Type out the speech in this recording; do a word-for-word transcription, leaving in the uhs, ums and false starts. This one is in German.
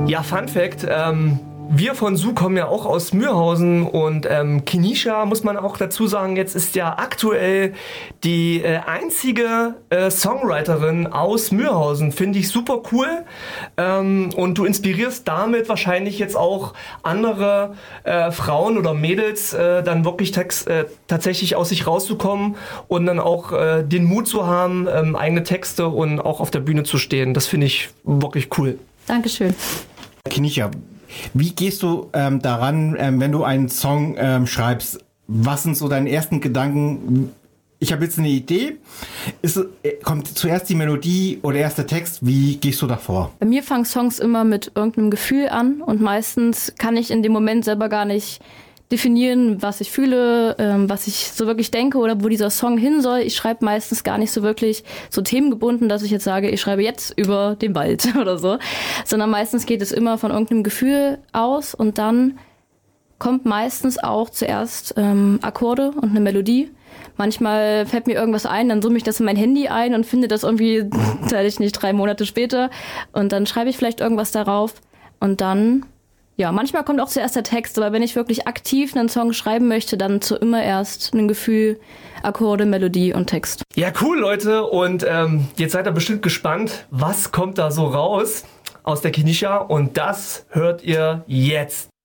Ja, Fun Fact, ähm, wir von Su kommen ja auch aus Mürhausen und ähm, Kinisha, muss man auch dazu sagen, jetzt ist ja aktuell die äh, einzige äh, Songwriterin aus Mürhausen. Finde ich super cool. Ähm, und du inspirierst damit wahrscheinlich jetzt auch andere äh, Frauen oder Mädels, äh, dann wirklich text, äh, tatsächlich aus sich rauszukommen und dann auch äh, den Mut zu haben, ähm, eigene Texte und auch auf der Bühne zu stehen. Das finde ich wirklich cool. Dankeschön. Kinisha, wie gehst du ähm, daran, ähm, wenn du einen Song ähm, schreibst? Was sind so deine ersten Gedanken? Ich habe jetzt eine Idee. Ist, äh, kommt zuerst die Melodie oder erst der Text? Wie gehst du davor? Bei mir fangen Songs immer mit irgendeinem Gefühl an und meistens kann ich in dem Moment selber gar nicht definieren, was ich fühle, ähm, was ich so wirklich denke oder wo dieser Song hin soll. Ich schreibe meistens gar nicht so wirklich so themengebunden, dass ich jetzt sage, ich schreibe jetzt über den Wald oder so, sondern meistens geht es immer von irgendeinem Gefühl aus und dann kommt meistens auch zuerst ähm, Akkorde und eine Melodie. Manchmal fällt mir irgendwas ein, dann summe ich das in mein Handy ein und finde das irgendwie, weiß ich nicht, drei Monate später und dann schreibe ich vielleicht irgendwas darauf und dann ja, manchmal kommt auch zuerst der Text, aber wenn ich wirklich aktiv einen Song schreiben möchte, dann zu immer erst ein Gefühl, Akkorde, Melodie und Text. Ja, cool, Leute. Und ähm, jetzt seid ihr bestimmt gespannt, was kommt da so raus aus der Kinisha. Und das hört ihr jetzt.